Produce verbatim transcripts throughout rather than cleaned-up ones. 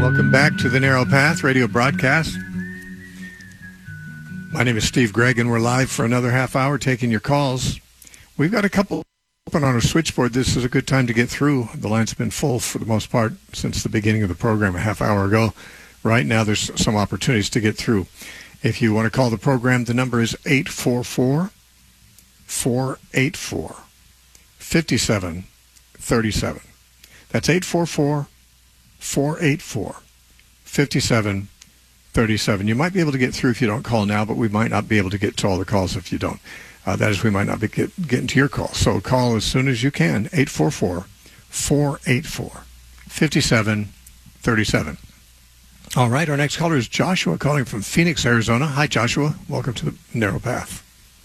Welcome back to the Narrow Path radio broadcast. My name is Steve Gregg, and we're live for another half hour taking your calls. We've got a couple open on our switchboard. This is a good time to get through. The line's been full for the most part since the beginning of the program a half hour ago. Right now, there's some opportunities to get through. If you want to call the program, the number is eight four four, four eight four, five seven three seven. That's eight four four, four eight four, five seven three seven. You might be able to get through if you don't call now, but we might not be able to get to all the calls if you don't. Uh, that is, we might not be get, getting to your call. So call as soon as you can, eight four four, four eight four, five seven three seven. All right, our next caller is Joshua calling from Phoenix, Arizona. Hi, Joshua. Welcome to the Narrow Path.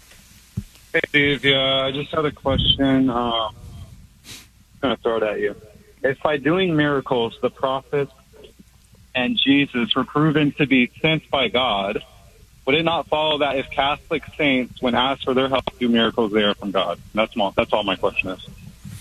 Hey, Steve. Yeah, I just had a question. Uh, I'm going to throw it at you. If by doing miracles, the prophets and Jesus were proven to be sent by God, would it not follow that if Catholic saints, when asked for their help to do miracles, they are from God? That's all, that's all my question is.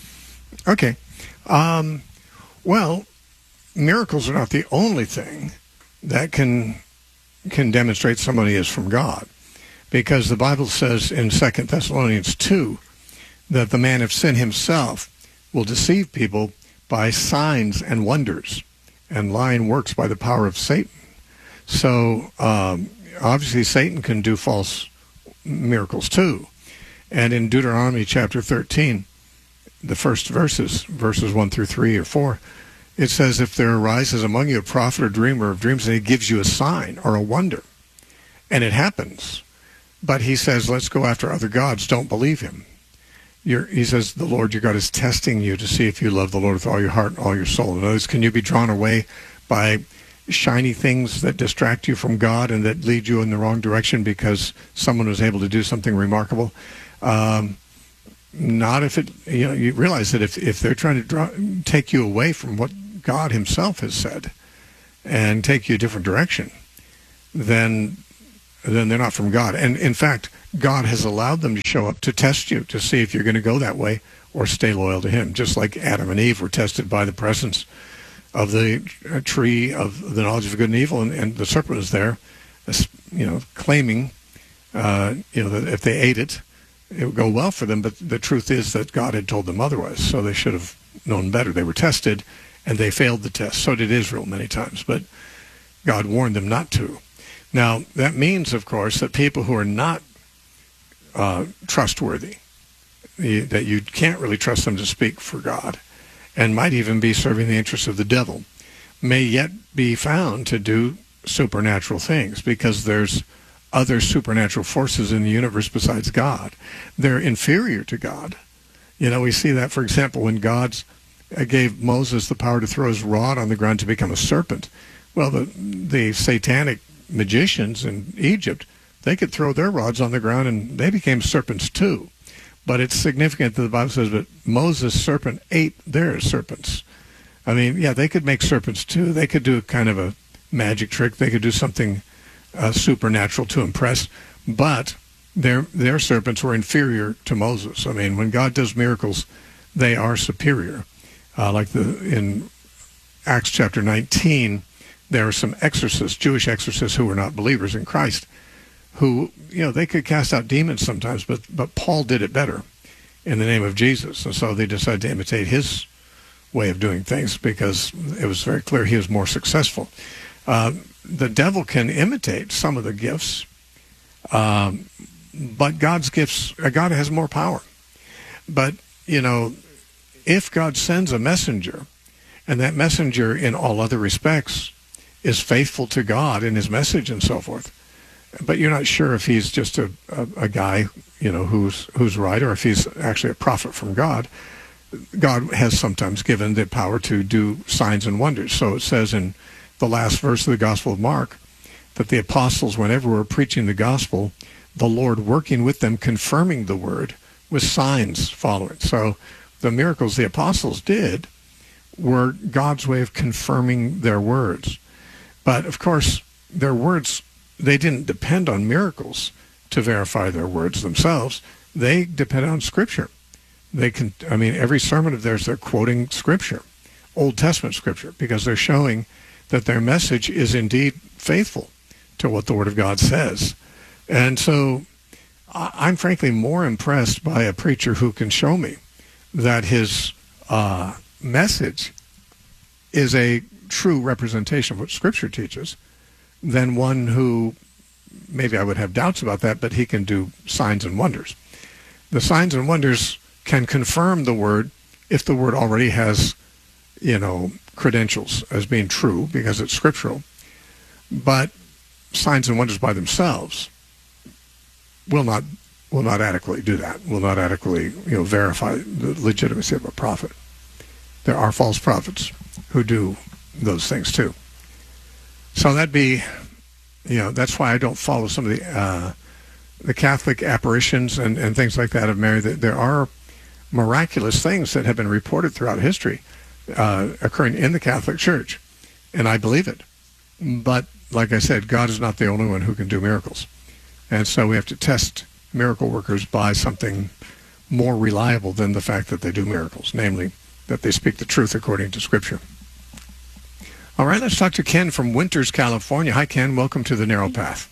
Okay. Um, well, miracles are not the only thing that can can demonstrate somebody is from God, because the Bible says in Second Thessalonians two that the man of sin himself will deceive people by signs and wonders and lying works by the power of Satan. So um, obviously Satan can do false miracles too. And in Deuteronomy chapter thirteen, the first verses, verses one through three or four, it says, if there arises among you a prophet or dreamer of dreams, and he gives you a sign or a wonder, and it happens, but he says, let's go after other gods, don't believe him. You're, he says, the Lord your God is testing you to see if you love the Lord with all your heart and all your soul. In other words, can you be drawn away by shiny things that distract you from God and that lead you in the wrong direction because someone was able to do something remarkable? Um, not if it, you know, you realize that if, if they're trying to draw, take you away from what God himself has said and take you a different direction, then then they're not from God. And in fact, God has allowed them to show up to test you, to see if you're going to go that way or stay loyal to him, just like Adam and Eve were tested by the presence of the tree of the knowledge of good and evil, and, and the serpent was there, you know, claiming, uh, you know, that if they ate it, it would go well for them, but the truth is that God had told them otherwise, so they should have known better. They were tested, and they failed the test. So did Israel many times, but God warned them not to. Now, that means, of course, that people who are not uh, trustworthy, you, that you can't really trust them to speak for God, and might even be serving the interests of the devil, may yet be found to do supernatural things, because there's other supernatural forces in the universe besides God. They're inferior to God. You know, we see that, for example, when God gave Moses the power to throw his rod on the ground to become a serpent. Well, the the satanic magicians in Egypt, they could throw their rods on the ground and they became serpents too. But it's significant that the Bible says that Moses' serpent ate their serpents. I mean, yeah, they could make serpents too. They could do kind of a magic trick. They could do something uh, supernatural to impress, but their their serpents were inferior to Moses. I mean, when God does miracles, they are superior. Uh, like the in Acts chapter nineteen, there are some exorcists, Jewish exorcists who were not believers in Christ, who, you know, they could cast out demons sometimes, but but Paul did it better in the name of Jesus. And so they decided to imitate his way of doing things because it was very clear he was more successful. Uh, the devil can imitate some of the gifts, um, but God's gifts, uh, God has more power. But, you know, if God sends a messenger, and that messenger in all other respects is faithful to God in his message and so forth, but you're not sure if he's just a, a, a guy, you know, who's who's right, or if he's actually a prophet from God, God has sometimes given the power to do signs and wonders. So it says in the last verse of the Gospel of Mark that the apostles, whenever we're preaching the gospel, the Lord working with them, confirming the word with signs following. So the miracles the apostles did were God's way of confirming their words. But, of course, their words, they didn't depend on miracles to verify their words themselves. They depended on Scripture. They can, I mean, every sermon of theirs, they're quoting Scripture, Old Testament Scripture, because they're showing that their message is indeed faithful to what the Word of God says. And so I'm frankly more impressed by a preacher who can show me that his uh, message is a true representation of what Scripture teaches than one who, maybe I would have doubts about that, but he can do signs and wonders. The signs and wonders can confirm the Word if the Word already has, you know, credentials as being true because it's scriptural. But signs and wonders by themselves will not will not adequately do that, will not adequately, you know, verify the legitimacy of a prophet. There are false prophets who do those things too. So that'd be, you know, that's why I don't follow some of the uh, the Catholic apparitions and, and things like that of Mary. There are miraculous things that have been reported throughout history uh, occurring in the Catholic Church, and I believe it. But like I said, God is not the only one who can do miracles. And so we have to test miracle workers by something more reliable than the fact that they do miracles, namely that they speak the truth according to Scripture. All right, let's talk to Ken from Winters, California. Hi, Ken. Welcome to The Narrow Path.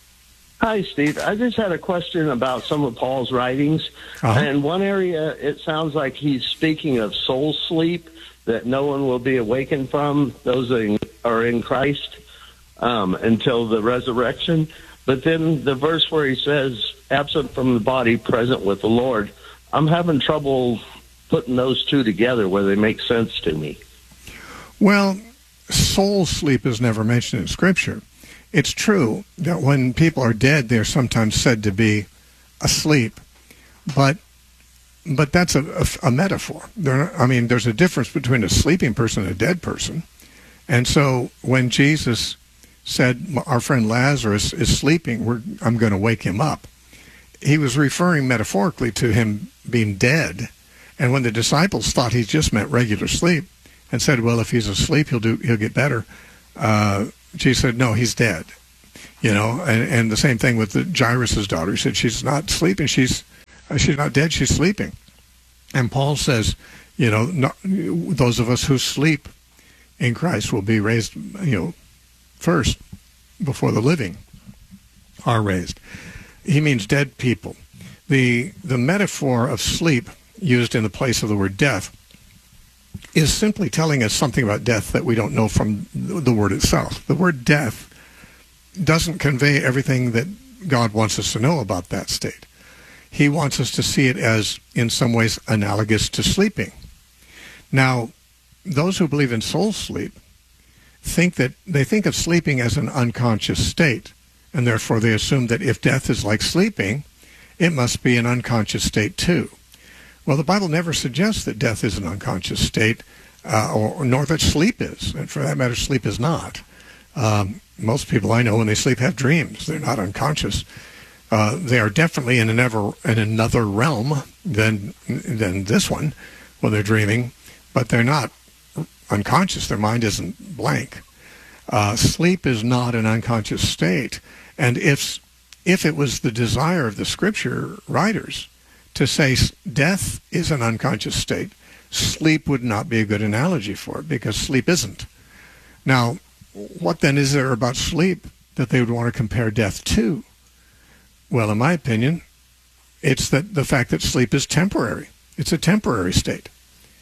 Hi, Steve. I just had a question about some of Paul's writings. Uh-huh. And one area, it sounds like he's speaking of soul sleep, that no one will be awakened from, those that are in Christ, um, until the resurrection. But then the verse where he says, absent from the body, present with the Lord, I'm having trouble putting those two together where they make sense to me. Well, soul sleep is never mentioned in Scripture. It's true that when people are dead, they're sometimes said to be asleep, but but that's a, a, a metaphor. There, I mean, there's a difference between a sleeping person and a dead person. And so when Jesus said, our friend Lazarus is sleeping, we're, I'm going to wake him up, he was referring metaphorically to him being dead. And when the disciples thought he just meant regular sleep and said, well, if he's asleep, he'll do he'll get better, uh, Jesus said, no, he's dead. You know, and, and the same thing with the Jairus' daughter. He said, she's not sleeping, she's she's not dead, she's sleeping. And Paul says, you know, not, those of us who sleep in Christ will be raised, you know, first before the living are raised. He means dead people. The the metaphor of sleep used in the place of the word death is simply telling us something about death that we don't know from the word itself. The word death doesn't convey everything that God wants us to know about that state. He wants us to see it as, in some ways, analogous to sleeping. Now, those who believe in soul sleep think that they think of sleeping as an unconscious state, and therefore they assume that if death is like sleeping, it must be an unconscious state too. Well, the Bible never suggests that death is an unconscious state, uh, or, nor that sleep is. And for that matter, sleep is not. Um, most people I know, when they sleep, have dreams. They're not unconscious. Uh, they are definitely in, an ever, in another realm than than this one when they're dreaming, but they're not unconscious. Their mind isn't blank. Uh, sleep is not an unconscious state. And if if it was the desire of the Scripture writers to say death is an unconscious state, sleep would not be a good analogy for it, because sleep isn't. Now, what then is there about sleep that they would want to compare death to? Well, in my opinion, it's that the fact that sleep is temporary. It's a temporary state.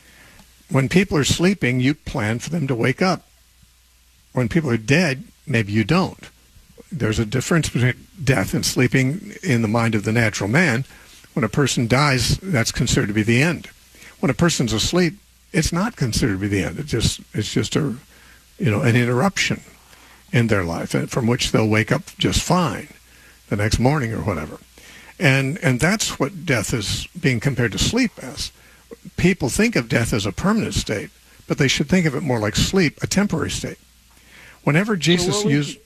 When people are sleeping, you plan for them to wake up. When people are dead, maybe you don't. There's a difference between death and sleeping in the mind of the natural man. When a person dies, that's considered to be the end. When a person's asleep, it's not considered to be the end. It just it's just a you know an interruption in their life, and from which they'll wake up just fine the next morning or whatever. And and that's what death is being compared to sleep as. People think of death as a permanent state, but they should think of it more like sleep, a temporary state. Whenever Jesus so used...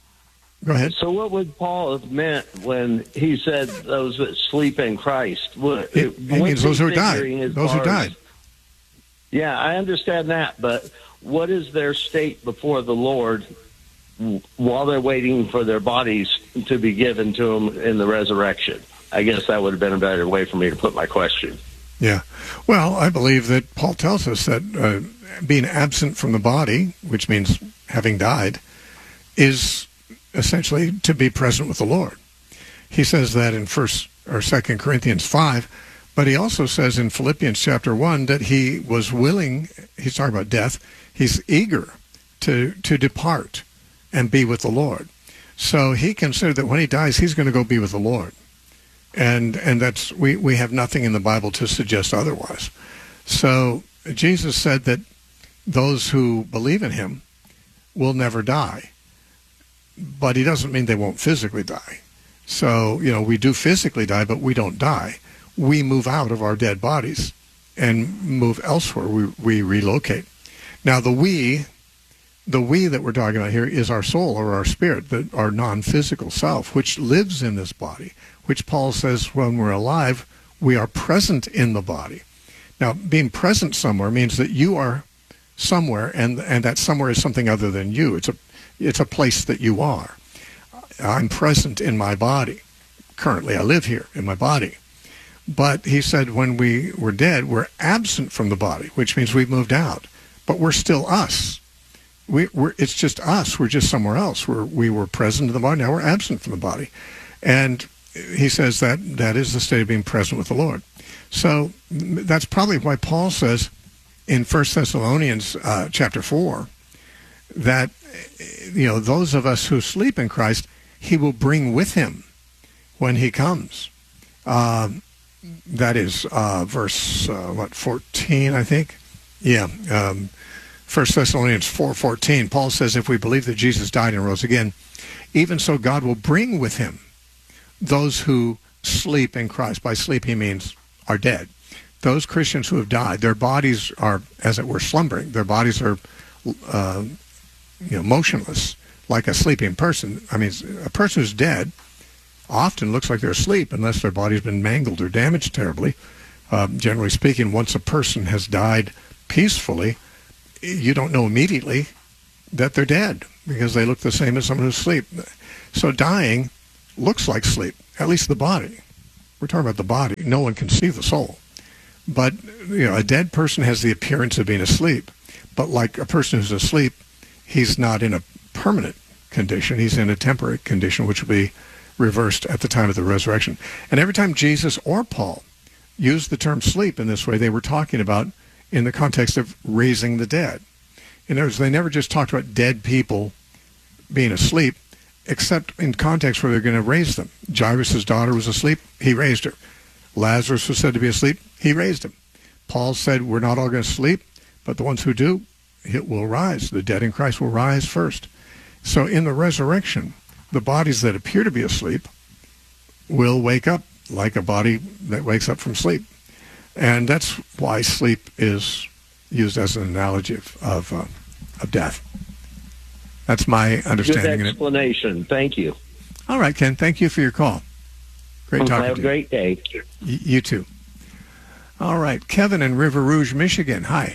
Go ahead. So what would Paul have meant when he said those that sleep in Christ? What, It, it means those who died. Those who died. As, yeah, I understand that, but what is their state before the Lord while they're waiting for their bodies to be given to them in the resurrection? I guess that would have been a better way for me to put my question. Yeah. Well, I believe that Paul tells us that uh, being absent from the body, which means having died, is essentially to be present with the Lord. He says that in First or Second Corinthians five, but he also says in Philippians chapter one that he was willing. He's talking about death. He's eager to to depart and be with the Lord. So he considered that when he dies, he's going to go be with the Lord. And and that's we, we have nothing in the Bible to suggest otherwise. So Jesus said that those who believe in him will never die. But he doesn't mean they won't physically die. So, you know, we do physically die, but we don't die. We move out of our dead bodies and move elsewhere. We, we relocate. Now, the we, the we that we're talking about here is our soul or our spirit, the, our non-physical self, which lives in this body, which Paul says when we're alive, we are present in the body. Now, being present somewhere means that you are somewhere, and and that somewhere is something other than you. It's a it's a place that you are. I'm present in my body. Currently, I live here in my body. But he said when we were dead, we're absent from the body, which means we've moved out. But we're still us. We, we're, it's just us. We're just somewhere else. We're, we were present in the body. Now we're absent from the body. And he says that that is the state of being present with the Lord. So that's probably why Paul says in First Thessalonians uh, chapter four that, you know, those of us who sleep in Christ, he will bring with him when he comes. Uh, that is uh, verse, uh, what, fourteen, I think? Yeah, um, First Thessalonians four fourteen, Paul says, if we believe that Jesus died and rose again, even so God will bring with him those who sleep in Christ. By sleep, he means are dead. Those Christians who have died, their bodies are, as it were, slumbering. Their bodies are, uh, you know, motionless, like a sleeping person. I mean, a person who's dead often looks like they're asleep unless their body's been mangled or damaged terribly. Uh, generally speaking, once a person has died peacefully, you don't know immediately that they're dead because they look the same as someone who's asleep. So dying looks like sleep, at least the body. We're talking about the body. No one can see the soul. But, you know, a dead person has the appearance of being asleep. But like a person who's asleep, he's not in a permanent condition. He's in a temporary condition, which will be reversed at the time of the resurrection. And every time Jesus or Paul used the term sleep in this way, they were talking about in the context of raising the dead. In other words, they never just talked about dead people being asleep, except in context where they're going to raise them. Jairus' daughter was asleep, he raised her. Lazarus was said to be asleep, he raised him. Paul said, we're not all going to sleep, but the ones who do, it will rise. The dead in Christ will rise first. So in the resurrection, the bodies that appear to be asleep will wake up like a body that wakes up from sleep. And that's why sleep is used as an analogy of, of, uh, of death. That's my understanding. Good explanation. Thank you. All right, Ken. Thank you for your call. Great talking to you. Have a great day. Y- you too. All right. Kevin in River Rouge, Michigan. Hi.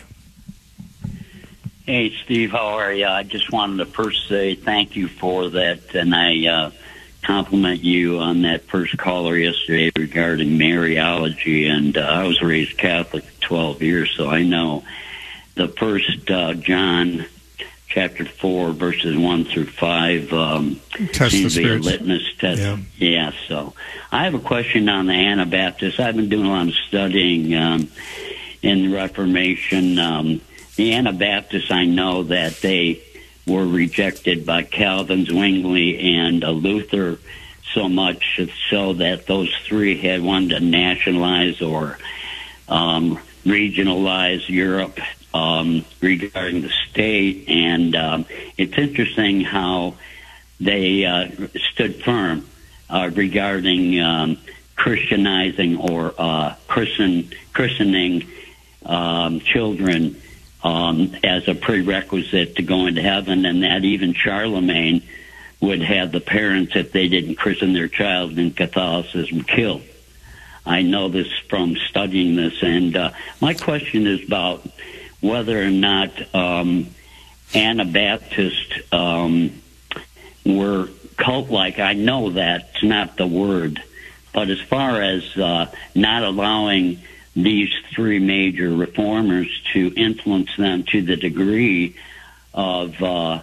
Hey, Steve. How are you? I just wanted to first say thank you for that, and I uh, compliment you on that first caller yesterday regarding Mariology. And uh, I was raised Catholic for twelve years, so I know the first uh, John chapter four, verses one through five, um, test seems the to be a spirits. litmus test. Yeah. yeah, so I have a question on the Anabaptists. I've been doing a lot of studying um, in the Reformation. Um, the Anabaptists, I know that they were rejected by Calvin, Zwingli, and uh, Luther so much so that those three had wanted to nationalize or um, regionalize Europe um, regarding the state. And um, it's interesting how they uh, stood firm uh, regarding um, Christianizing or uh, christen, christening um, children um, as a prerequisite to going to heaven, and that even Charlemagne would have the parents, if they didn't christen their child in Catholicism, killed. I know this from studying this, and uh, my question is about whether or not um, Anabaptists um, were cult-like. I know that's not the word, but as far as uh, not allowing these three major reformers to influence them to the degree of uh,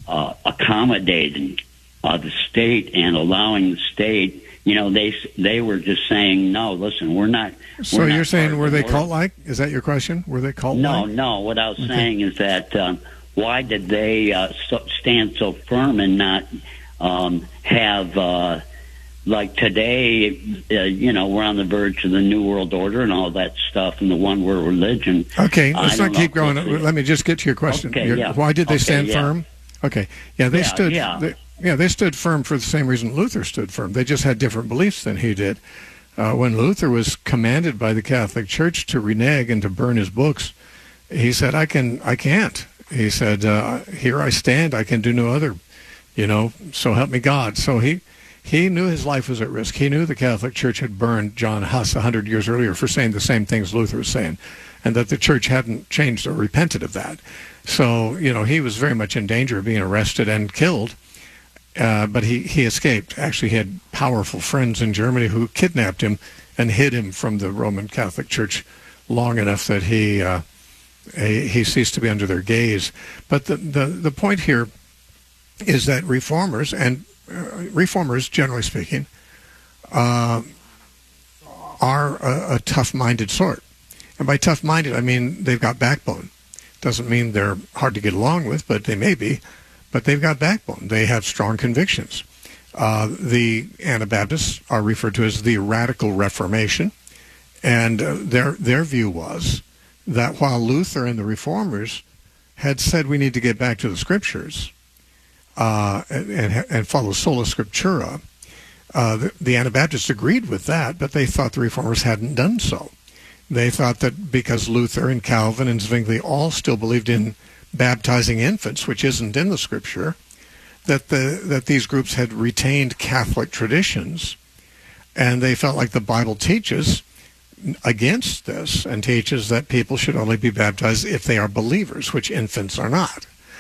uh, accommodating uh, the state and allowing the state. You know, they they were just saying, no, listen, we're not. So we're you're not saying, were they Lord. cult-like? Is that your question? Were they cult-like? No, no. What I was Okay. saying is that um, why did they uh, so, stand so firm and not um, have, uh, like today, uh, you know, we're on the verge of the New World Order and all that stuff and the one-world religion. Okay, I let's don't not keep know. going. Let me just get to your question. Okay, Your- yeah. Why did they Okay, stand yeah. firm? Okay, yeah, they Yeah, stood. yeah. They, yeah, they stood firm for the same reason Luther stood firm. They just had different beliefs than he did. Uh, when Luther was commanded by the Catholic Church to renege and to burn his books, he said, "I can, I can't." He said, uh, "Here I stand. I can do no other. You know, so help me God." So he. He knew his life was at risk. He knew the Catholic Church had burned John Huss a hundred years earlier for saying the same things Luther was saying, and that the Church hadn't changed or repented of that. So, you know, he was very much in danger of being arrested and killed, uh, but he, he escaped. Actually, he had powerful friends in Germany who kidnapped him and hid him from the Roman Catholic Church long enough that he uh, he, he ceased to be under their gaze. But the, the, the point here is that reformers and Uh, reformers, generally speaking, uh, are a, a tough-minded sort. And by tough-minded, I mean they've got backbone. Doesn't mean they're hard to get along with, but they may be. But they've got backbone. They have strong convictions. Uh, the Anabaptists are referred to as the Radical Reformation, and uh, their their view was that while Luther and the Reformers had said we need to get back to the Scriptures, Uh, and, and follow sola scriptura. Uh, the, the Anabaptists agreed with that, but they thought the Reformers hadn't done so. They thought that because Luther and Calvin and Zwingli all still believed in baptizing infants, which isn't in the Scripture, that the that these groups had retained Catholic traditions, and they felt like the Bible teaches against this and teaches that people should only be baptized if they are believers, which infants are not.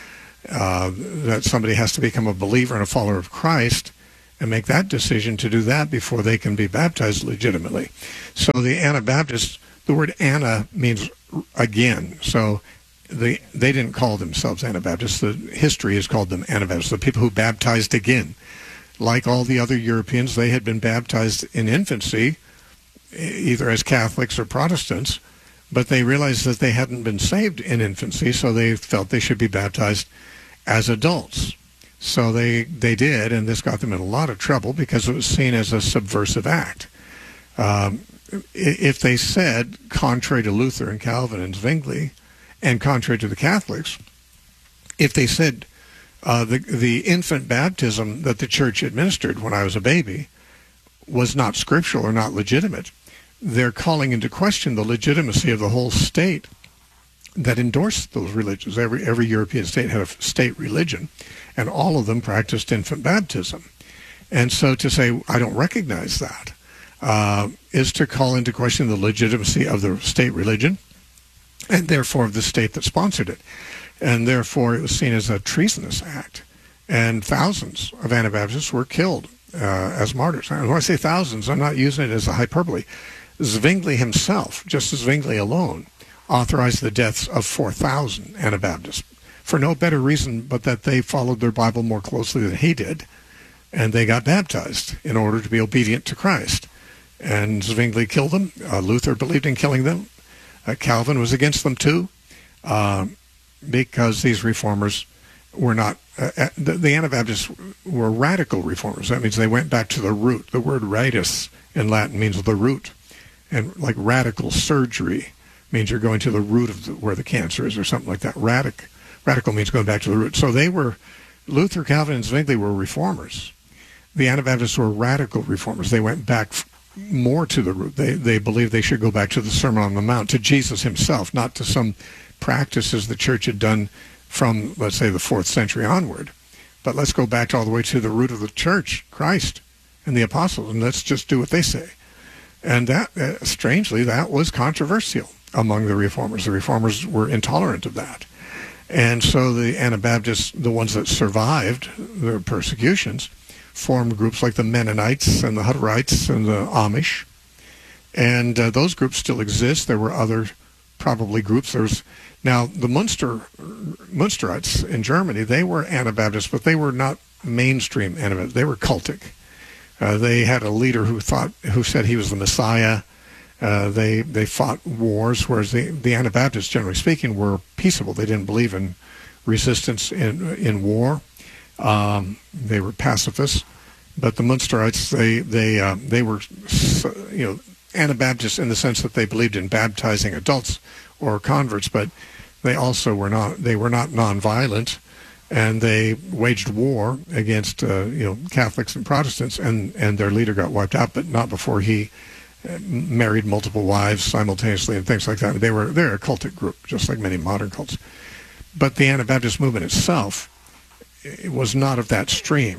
Uh, that somebody has to become a believer and a follower of Christ and make that decision to do that before they can be baptized legitimately. So the Anabaptists, the word Anna means again. So the, they didn't call themselves Anabaptists. The history has called them Anabaptists, the people who baptized again. Like all the other Europeans, they had been baptized in infancy, either as Catholics or Protestants, but they realized that they hadn't been saved in infancy, so they felt they should be baptized as adults. So they they did, and this got them in a lot of trouble because it was seen as a subversive act. Um, if they said, contrary to Luther and Calvin and Zwingli, and contrary to the Catholics, if they said uh, the the infant baptism that the church administered when I was a baby was not scriptural or not legitimate, they're calling into question the legitimacy of the whole state that endorsed those religions. Every every European state had a state religion, and all of them practiced infant baptism. And so to say, I don't recognize that, uh, is to call into question the legitimacy of the state religion, and therefore of the state that sponsored it. And therefore it was seen as a treasonous act. And thousands of Anabaptists were killed uh, as martyrs. And when I say thousands, I'm not using it as a hyperbole. Zwingli himself, just as Zwingli alone, authorized the deaths of four thousand Anabaptists for no better reason but that they followed their Bible more closely than he did, and they got baptized in order to be obedient to Christ. And Zwingli killed them. Uh, Luther believed in killing them. Uh, Calvin was against them too, uh, because these reformers were not, uh, the, the Anabaptists were radical reformers. That means they went back to the root. The word ritus in Latin means the root. And like radical surgery means you're going to the root of the, where the cancer is or something like that. Radic, radical means going back to the root. So they were, Luther, Calvin, and Zwingli were reformers. The Anabaptists were radical reformers. They went back more to the root. They, they believed they should go back to the Sermon on the Mount, to Jesus himself, not to some practices the church had done from, let's say, the fourth century onward. But let's go back all the way to the root of the church, Christ and the apostles, and let's just do what they say. And that, uh, strangely, that was controversial among the reformers. The reformers were intolerant of that. And so the Anabaptists, the ones that survived the persecutions, formed groups like the Mennonites and the Hutterites and the Amish. And uh, those groups still exist. There were other probably groups. There's now the Munster Munsterites in Germany. They were Anabaptists, but they were not mainstream Anabaptists. They were cultic. Uh, they had a leader who thought who said he was the Messiah. Uh, they they fought wars, whereas the, the Anabaptists, generally speaking, were peaceable. They didn't believe in resistance in in war. Um, they were pacifists. But the Munsterites, they they uh, they were you know Anabaptists in the sense that they believed in baptizing adults or converts, but they also were not they were not nonviolent, and they waged war against uh, you know Catholics and Protestants, and and their leader got wiped out, but not before he married multiple wives simultaneously and things like that. They were they're a cultic group, just like many modern cults. But the Anabaptist movement itself, it was not of that stream.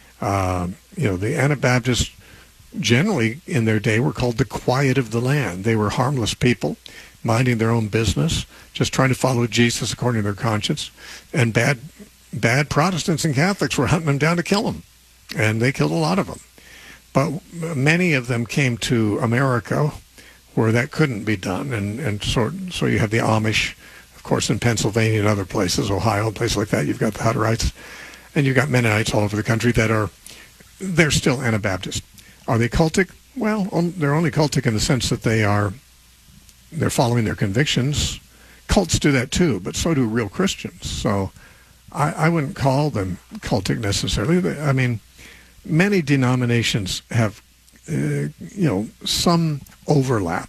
Uh, you know, the Anabaptists generally in their day were called the quiet of the land. They were harmless people, minding their own business, just trying to follow Jesus according to their conscience. And bad, bad Protestants and Catholics were hunting them down to kill them, and they killed a lot of them. But many of them came to America, where that couldn't be done, and and so so you have the Amish, of course, in Pennsylvania and other places, Ohio, places like that. You've got the Hutterites, and you've got Mennonites all over the country that are they're still Anabaptist. Are they cultic? Well, on, they're only cultic in the sense that they are they're following their convictions. Cults do that too, but so do real Christians. So I, I wouldn't call them cultic necessarily. I mean, many denominations have, uh, you know, some overlap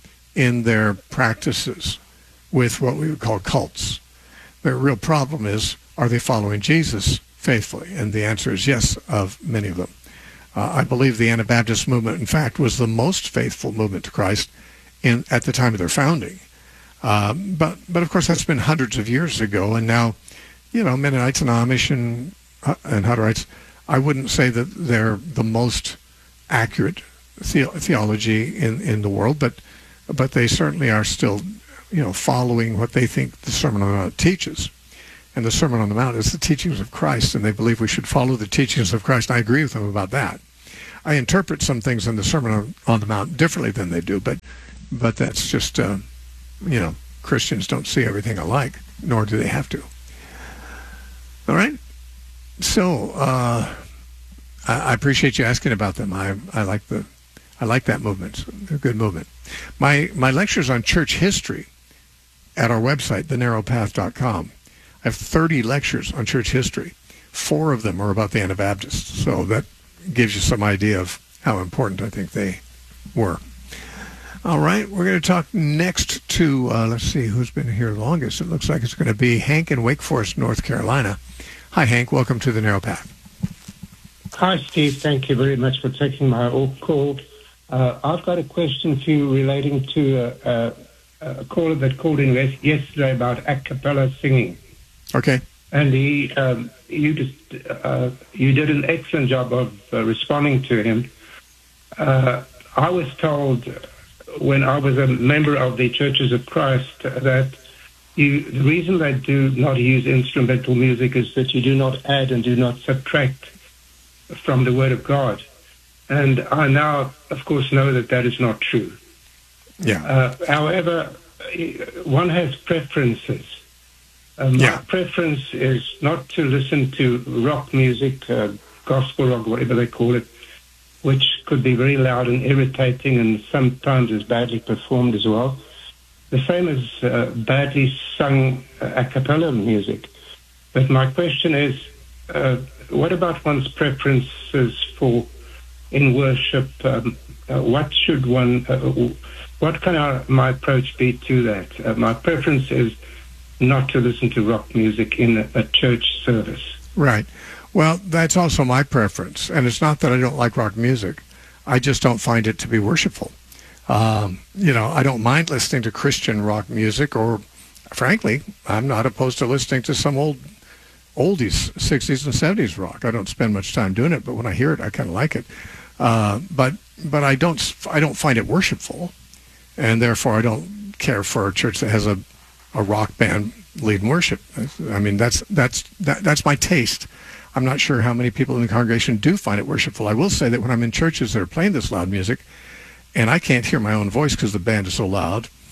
in their practices with what we would call cults. The real problem is, are they following Jesus faithfully? And the answer is yes, of many of them. Uh, I believe the Anabaptist movement, in fact, was the most faithful movement to Christ in at the time of their founding. Uh, but, but of course, that's been hundreds of years ago, and now, you know, Mennonites and Amish and, uh, and Hutterites, I wouldn't say that they're the most accurate the- theology in, in the world, but but they certainly are still, you know, following what they think the Sermon on the Mount teaches. And the Sermon on the Mount is the teachings of Christ, and they believe we should follow the teachings of Christ. I agree with them about that. I interpret some things in the Sermon on, on the Mount differently than they do, but but that's just, uh, you know, Christians don't see everything alike, nor do they have to. All right? So uh, I, I appreciate you asking about them. I I like the I like that movement. It's a good movement. My my lectures on church history at our website, the narrow path dot com. I have thirty lectures on church history. Four of them are about the Anabaptists. So that gives you some idea of how important I think they were. All right, we're going to talk next to, uh, let's see, who's been here longest. It looks like it's going to be Hank in Wake Forest, North Carolina. Hi, Hank. Welcome to the Narrow Path. Hi, Steve. Thank you very much for taking my call. Uh, I've got a question for you relating to a, a, a caller that called in yesterday about a cappella singing. Okay. And he, um, you just, uh, you did an excellent job of uh, responding to him. Uh, I was told when I was a member of the Churches of Christ that you, the reason they do not use instrumental music is that you do not add and do not subtract from the Word of God. And I now, of course, know that that is not true. Yeah. Uh, however, one has preferences. Uh, my yeah. preference is not to listen to rock music, uh, gospel rock, whatever they call it, which could be very loud and irritating and sometimes is badly performed as well. The same as uh, badly sung uh, a cappella music. But my question is, uh, what about one's preferences for in worship? Um, uh, what should one, uh, what can I, my approach be to that? Uh, my preference is not to listen to rock music in a, a church service. Right. Well, that's also my preference. And it's not that I don't like rock music. I just don't find it to be worshipful. Um, you know, I don't mind listening to Christian rock music, or frankly, I'm not opposed to listening to some old oldies, sixties and seventies rock. I don't spend much time doing it, but when I hear it, I kind of like it. Uh, but but I don't I don't find it worshipful, and therefore I don't care for a church that has a, a rock band leading worship. I mean, that's that's that, that's my taste. I'm not sure how many people in the congregation do find it worshipful. I will say that when I'm in churches that are playing this loud music, and I can't hear my own voice because the band is so loud,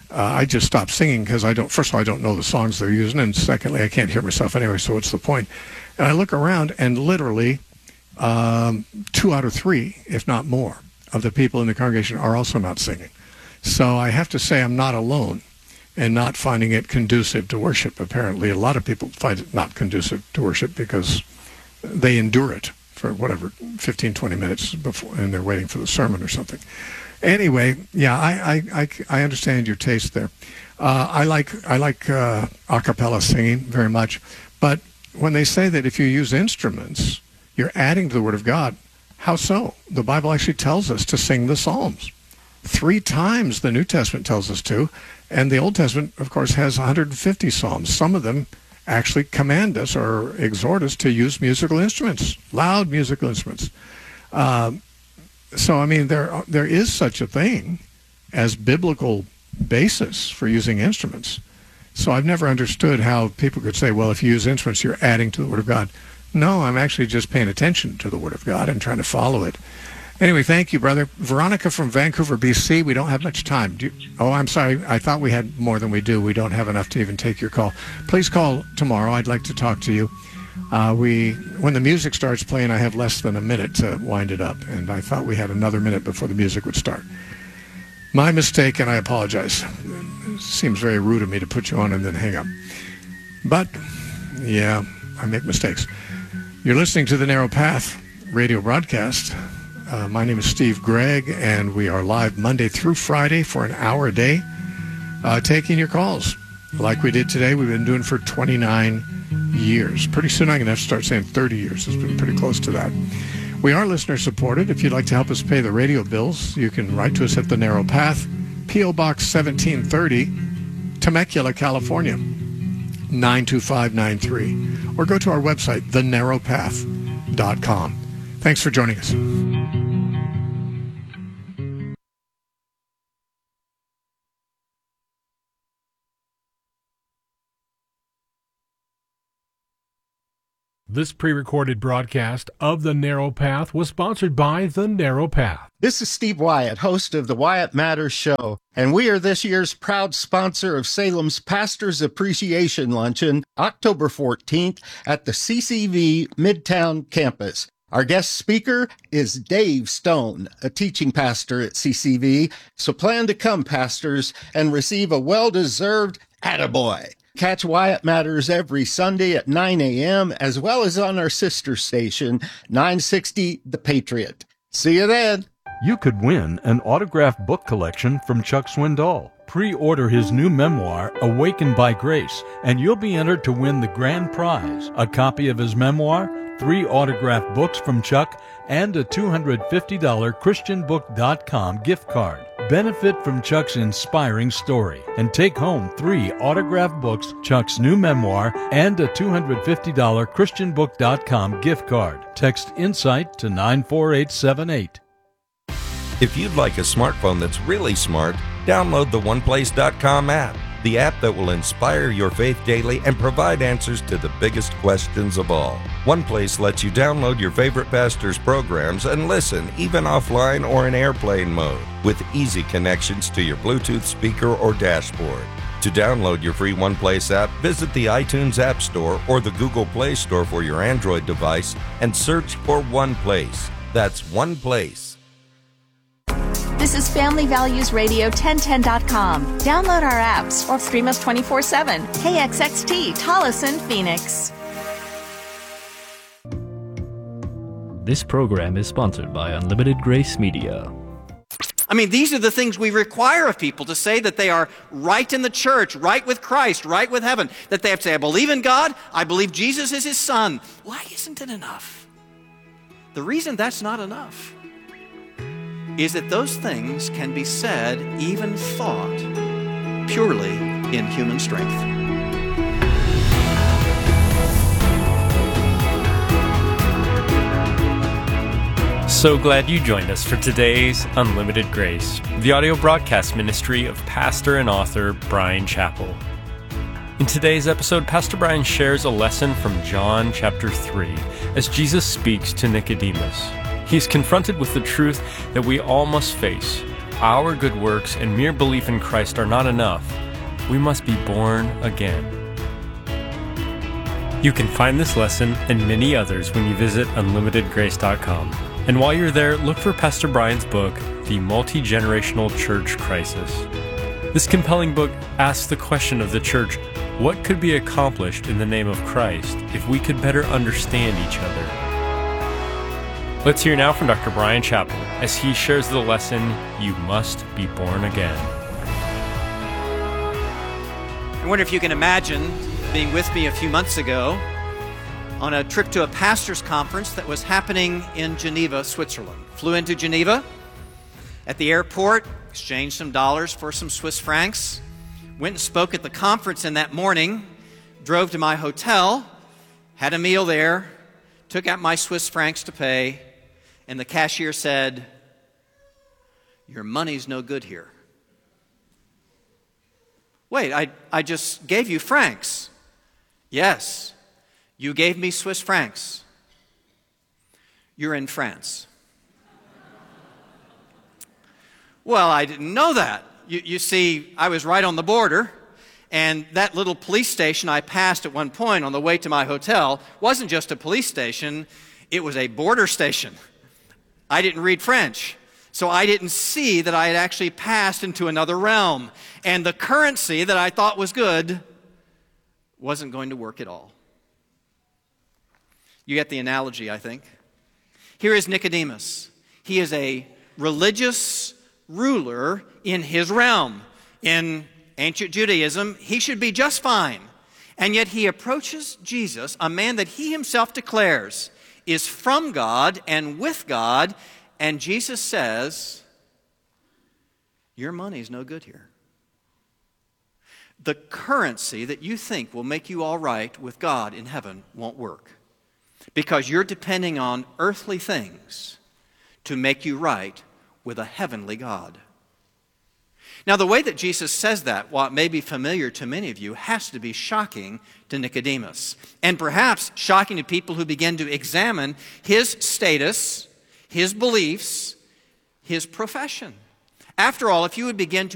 uh, I just stopped singing because I don't. First of all, I don't know the songs they're using, and secondly, I can't hear myself anyway. So what's the point? And I look around, and literally, um, two out of three, if not more, of the people in the congregation are also not singing. So I have to say I'm not alone in not finding it conducive to worship. Apparently, a lot of people find it not conducive to worship because they endure it for whatever, fifteen, twenty minutes before, and they're waiting for the sermon or something. Anyway, yeah, I I, I, I understand your taste there. Uh, I like I like uh, a cappella singing very much, but when they say that if you use instruments, you're adding to the Word of God, how so? The Bible actually tells us to sing the Psalms. Three times the New Testament tells us to, and the Old Testament, of course, has one hundred fifty Psalms. Some of them actually command us or exhort us to use musical instruments, loud musical instruments. Um, so, I mean, there there is such a thing as biblical basis for using instruments. So I've never understood how people could say, well, if you use instruments, you're adding to the Word of God. No, I'm actually just paying attention to the Word of God and trying to follow it. Anyway, thank you, brother. Veronica from Vancouver, B C. We don't have much time. Do you, oh, I'm sorry. I thought we had more than we do. We don't have enough to even take your call. Please call tomorrow. I'd like to talk to you. Uh, we, when the music starts playing, I have less than a minute to wind it up, and I thought we had another minute before the music would start. My mistake, and I apologize. It seems very rude of me to put you on and then hang up. But, yeah, I make mistakes. You're listening to the Narrow Path radio broadcast. Uh, my name is Steve Gregg, and we are live Monday through Friday for an hour a day, uh, taking your calls. Like we did today, we've been doing for twenty-nine years. Pretty soon I'm going to have to start saying thirty years. It's been pretty close to that. We are listener-supported. If you'd like to help us pay the radio bills, you can write to us at The Narrow Path, P O. Box seventeen thirty, Temecula, California, nine two five nine three, or go to our website, the narrow path dot com. Thanks for joining us. This pre-recorded broadcast of The Narrow Path was sponsored by The Narrow Path. This is Steve Wyatt, host of the Wyatt Matters Show, and we are this year's proud sponsor of Salem's Pastors Appreciation Luncheon, October fourteenth, at the C C V Midtown campus. Our guest speaker is Dave Stone, a teaching pastor at C C V, so plan to come, pastors, and receive a well-deserved attaboy. Catch Wyatt Matters every Sunday at nine a.m., as well as on our sister station, nine sixty The Patriot. See you then. You could win an autographed book collection from Chuck Swindoll. Pre-order his new memoir, Awakened by Grace, and you'll be entered to win the grand prize, a copy of his memoir, three autographed books from Chuck, and a two hundred fifty dollars Christian book dot com gift card. Benefit from Chuck's inspiring story and take home three autographed books, Chuck's new memoir, and a two hundred fifty dollars Christian book dot com gift card. Text INSIGHT to nine four eight seven eight. If you'd like a smartphone that's really smart, download the one place dot com app, the app that will inspire your faith daily and provide answers to the biggest questions of all. OnePlace lets you download your favorite pastor's programs and listen, even offline or in airplane mode, with easy connections to your Bluetooth speaker or dashboard. To download your free OnePlace app, visit the iTunes App Store or the Google Play Store for your Android device and search for OnePlace. That's OnePlace. This is Family Values Radio ten ten dot com. Download our apps or stream us twenty-four seven. K X X T, Tolleson, Phoenix. This program is sponsored by Unlimited Grace Media. I mean, these are the things we require of people to say that they are right in the church, right with Christ, right with heaven. That they have to say, I believe in God, I believe Jesus is his son. Why isn't it enough? The reason that's not enough is that those things can be said, even thought, purely in human strength. So glad you joined us for today's Unlimited Grace, the audio broadcast ministry of pastor and author Bryan Chapell. In today's episode, Pastor Bryan shares a lesson from John chapter three as Jesus speaks to Nicodemus. He's confronted with the truth that we all must face. our good works and mere belief in Christ are not enough, we must be born again. You can find this lesson and many others when you visit unlimited grace dot com. And while you're there, look for Pastor Brian's book, The Multi-Generational Church Crisis. This compelling book asks the question of the church, what could be accomplished in the name of Christ if we could better understand each other? Let's hear now from Doctor Bryan Chapell as he shares the lesson, You Must Be Born Again. I wonder if you can imagine being with me a few months ago on a trip to a pastor's conference that was happening in Geneva, Switzerland. Flew into Geneva, at the airport, exchanged some dollars for some Swiss francs, went and spoke at the conference in that morning, drove to my hotel, had a meal there, took out my Swiss francs to pay, and the cashier said, "Your money's no good here." Wait, I, I just gave you francs. Yes, you gave me Swiss francs. You're in France. Well, I didn't know that. You, you see, I was right on the border, and that little police station I passed at one point on the way to my hotel wasn't just a police station, it was a border station. I didn't read French, so I didn't see that I had actually passed into another realm, and the currency that I thought was good wasn't going to work at all. You get the analogy, I think. Here is Nicodemus. He is a religious ruler in his realm. In ancient Judaism, he should be just fine. And yet he approaches Jesus, a man that he himself declares is from God and with God, and Jesus says, "Your money's no good here." The currency that you think will make you all right with God in heaven won't work, because you're depending on earthly things to make you right with a heavenly God. Now, the way that Jesus says that, while it may be familiar to many of you, has to be shocking to Nicodemus, and perhaps shocking to people who begin to examine his status, his beliefs, his profession. After all, if you would begin to